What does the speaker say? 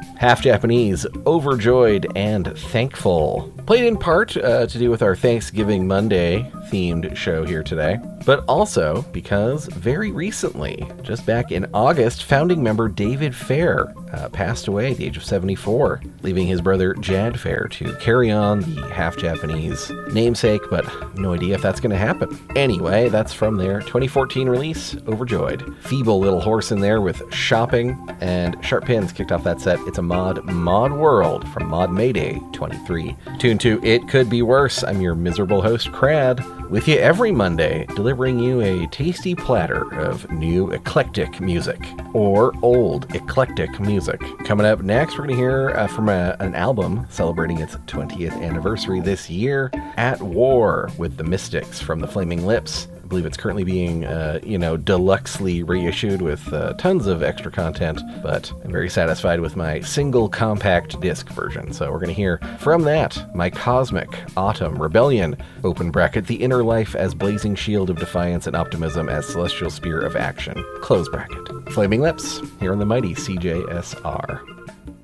Half Japanese, Overjoyed, and Thankful. Played in part to do with our Thanksgiving Monday themed show here today, but also because very recently, just back in August, founding member David Fair passed away at the age of 74, leaving his brother Jad Fair to carry on the Half Japanese namesake, but no idea if that's going to happen. Anyway, that's from their 2014 release, Overjoyed. Feeble little horse in there with Shopping, and Sharp Pins kicked off that set. It's a Mod World from Mod Mayday 23. Tune to It Could Be Worse. I'm your miserable host, Crad, with you every Monday, delivering you a tasty platter of new eclectic music, or old eclectic music. Coming up next, we're going to hear from an album celebrating its 20th anniversary this year, At War with the Mystics from the Flaming Lips. I believe it's currently being, deluxely reissued with tons of extra content, but I'm very satisfied with my single compact disc version. So we're going to hear from that, My Cosmic Autumn Rebellion, open bracket, The Inner Life as Blazing Shield of Defiance and Optimism as Celestial Spear of Action, close bracket. Flaming Lips, here on the mighty CJSR.